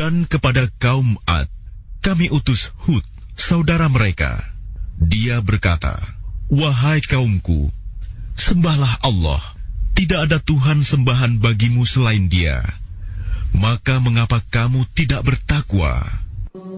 Dan kepada kaum Ad, kami utus Hud, saudara mereka. Dia berkata, "Wahai kaumku, sembahlah Allah. Tidak ada Tuhan sembahan bagimu selain Dia. Maka mengapa kamu tidak bertakwa?"